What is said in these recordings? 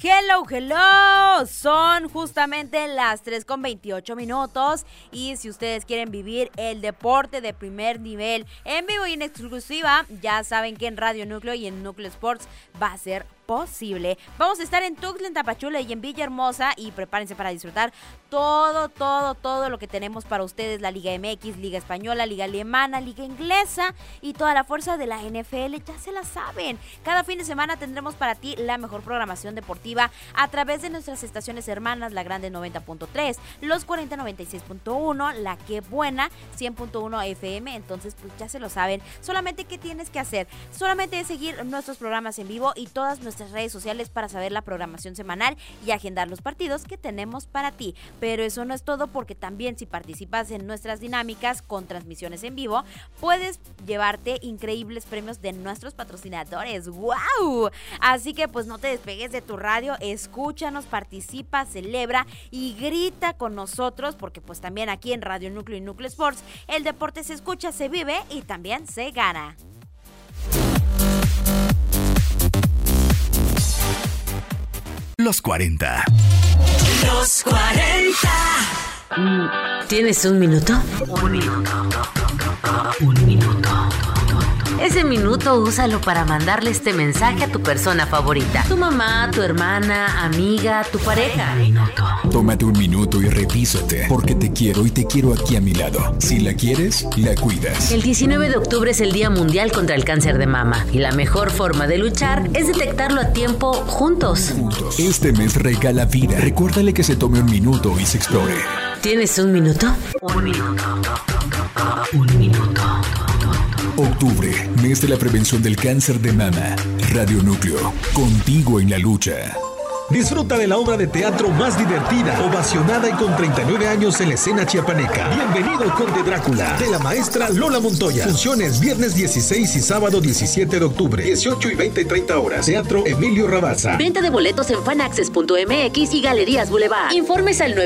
Hello, hello, son justamente las 3:28 y si ustedes quieren vivir el deporte de primer nivel en vivo y en exclusiva, ya saben que en Radio Núcleo y en Núcleo Sports va a ser posible. Vamos a estar en Tuxtla, en Tapachula y en Villahermosa y prepárense para disfrutar todo lo que tenemos para ustedes, la Liga MX, Liga Española, Liga Alemana, Liga Inglesa y toda la fuerza de la NFL, ya se la saben. Cada fin de semana tendremos para ti la mejor programación deportiva a través de nuestras estaciones hermanas, la Grande 90.3, los 40 96.1, la Que Buena 100.1 FM, entonces pues ya se lo saben. Solamente ¿qué tienes que hacer? Solamente es seguir nuestros programas en vivo y todas nuestras redes sociales para saber la programación semanal y agendar los partidos que tenemos para ti. Pero eso no es todo, porque también si participas en nuestras dinámicas con transmisiones en vivo, puedes llevarte increíbles premios de nuestros patrocinadores. ¡Wow! Así que pues no te despegues de tu radio, escúchanos, participa, celebra y grita con nosotros, porque pues también aquí en Radio Núcleo y Núcleo Sports el deporte se escucha, se vive y también se gana. Los 40. Los 40. ¿Tienes un minuto? Un minuto. Ese minuto úsalo para mandarle este mensaje a tu persona favorita. Tu mamá, tu hermana, amiga, tu pareja. Tómate un minuto y revísate, porque te quiero y te quiero aquí a mi lado. Si la quieres, la cuidas. El 19 de octubre es el Día Mundial contra el Cáncer de Mama y la mejor forma de luchar es detectarlo a tiempo juntos. Este mes regala vida. Recuérdale que se tome un minuto y se explore. ¿Tienes un minuto? Un minuto. Octubre, mes de la prevención del cáncer de mama. Radio Núcleo, contigo en la lucha. Disfruta de la obra de teatro más divertida, ovacionada y con 39 años en la escena chiapaneca. Bienvenido Conde Drácula, de la maestra Lola Montoya. Funciones viernes 16 y sábado 17 de octubre, 18 y 20 y 30 horas. Teatro Emilio Rabasa. Venta de boletos en fanaccess.mx y Galerías Boulevard. Informes al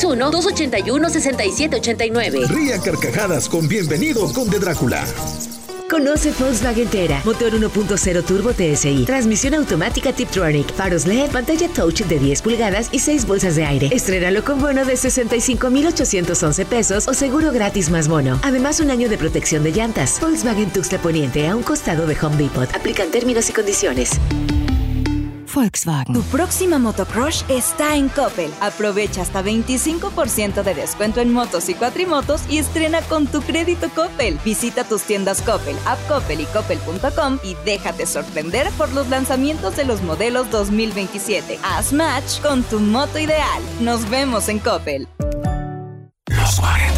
961-281-6789. Ría carcajadas con Bienvenido Conde Drácula. Conoce Volkswagen Tera, motor 1.0 turbo TSI, transmisión automática Tiptronic, faros LED, pantalla touch de 10 pulgadas y 6 bolsas de aire. Estrénalo con bono de 65,811 pesos o seguro gratis más bono. Además, un año de protección de llantas. Volkswagen Tuxtla Poniente, a un costado de Home Depot. Aplican términos y condiciones. Volkswagen. Tu próxima motocrush está en Coppel. Aprovecha hasta 25% de descuento en motos y cuatrimotos y estrena con tu crédito Coppel. Visita tus tiendas Coppel, App Coppel y Coppel.com y déjate sorprender por los lanzamientos de los modelos 2027. Haz match con tu moto ideal. Nos vemos en Coppel. Los 40.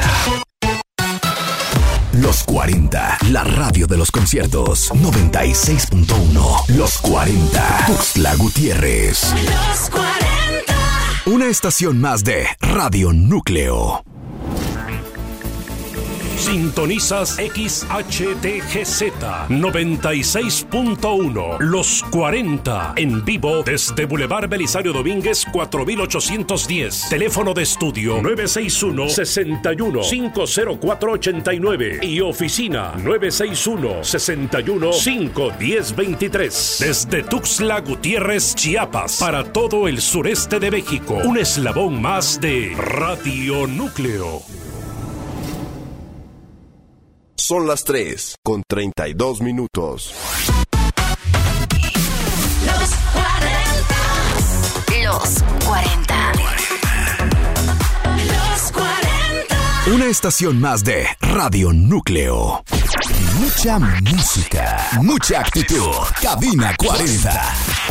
Los 40, la radio de los conciertos. 96.1. Los 40. Tuxtla Gutiérrez. Los 40. Una estación más de Radio Núcleo. Sintonizas XHTGZ 96.1 Los 40 en vivo desde Boulevard Belisario Domínguez 4810. Teléfono de estudio 961-61-50489 y oficina 961-61-51023. Desde Tuxtla Gutiérrez, Chiapas, para todo el sureste de México. Un eslabón más de Radio Núcleo. Son las 3:32. Los 40. Los 40. Los 40. Una estación más de Radio Núcleo. Mucha música, mucha actitud. Cabina 40.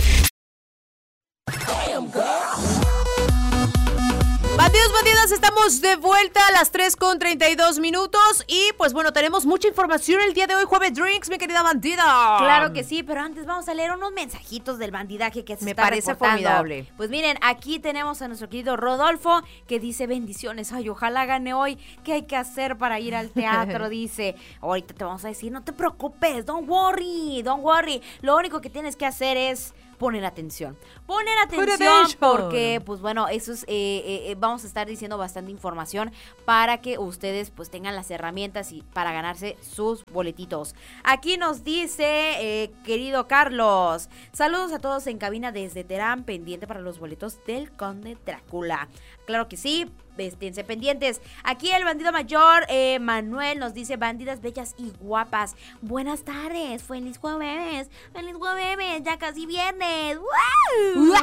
Bandidos, estamos de vuelta a las 3:32 y pues bueno, tenemos mucha información el día de hoy, Jueves Drinks, mi querida bandida. Claro que sí, pero antes vamos a leer unos mensajitos del bandidaje que se está reportando. Formidable. Pues miren, aquí tenemos a nuestro querido Rodolfo que dice: bendiciones, ay, ojalá gane hoy, ¿qué hay que hacer para ir al teatro? Dice, ahorita te vamos a decir, no te preocupes, don't worry, lo único que tienes que hacer es poner atención. Poner atención porque, pues bueno, eso es, vamos a estar diciendo bastante información para que ustedes pues tengan las herramientas y para ganarse sus boletitos. Aquí nos dice, querido Carlos, saludos a todos en cabina desde Terán, pendiente para los boletos del Conde Drácula. Claro que sí, esténse pendientes. Aquí el bandido mayor, Manuel, nos dice, bandidas bellas y guapas, buenas tardes, feliz jueves, ya casi viernes. ¡Wow!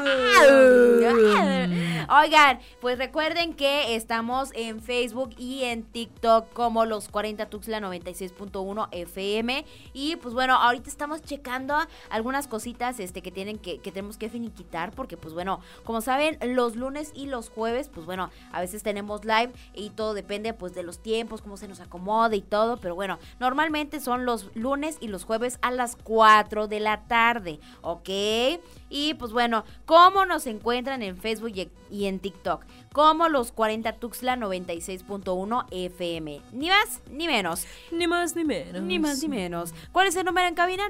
Oigan, pues recuerden que estamos en Facebook y en TikTok como Los 40 Tuxtla 96.1 FM. Y pues bueno, ahorita estamos checando algunas cositas que tenemos que finiquitar, porque pues bueno, como saben, los lunes y los jueves, pues bueno, a veces tenemos live y todo depende pues de los tiempos, cómo se nos acomode y todo, pero bueno, normalmente son los lunes y los jueves a las 4 de la tarde, ¿ok? Y pues bueno, ¿cómo nos encuentran en Facebook y en TikTok? Como Los 40 Tuxtla 96.1 FM. Ni más ni menos. Ni más ni menos. Ni más ni menos. ¿Cuál es el número en cabina?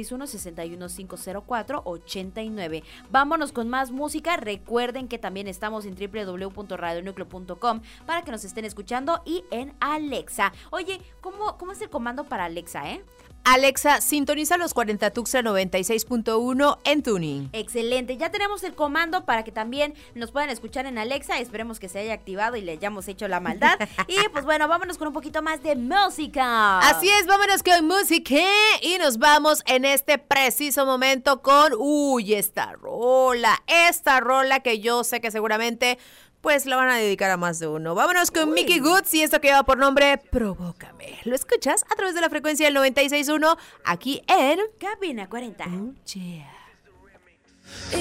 961-61504-89. Vámonos con más música. Recuerden que también estamos en www.radionucleo.com para que nos estén escuchando y en Alexa. Oye, ¿cómo es el comando para Alexa, Alexa, sintoniza Los 40 Tuxtla 96.1 en tuning. Excelente, ya tenemos el comando para que también nos puedan escuchar en Alexa. Esperemos que se haya activado y le hayamos hecho la maldad. Y pues bueno, vámonos con un poquito más de música. Así es, vámonos con música y nos vamos en este preciso momento con, esta rola que yo sé que seguramente pues la van a dedicar a más de uno. Vámonos con Mickey Goods y esto que lleva por nombre Provócame. ¿Lo escuchas a través de la frecuencia del 96.1 aquí en Cabina 40? Oh, yeah.